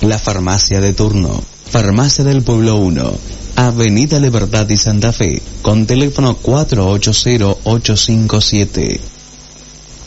La farmacia de turno. Farmacia del Pueblo 1, Avenida Libertad y Santa Fe, con teléfono 480-857.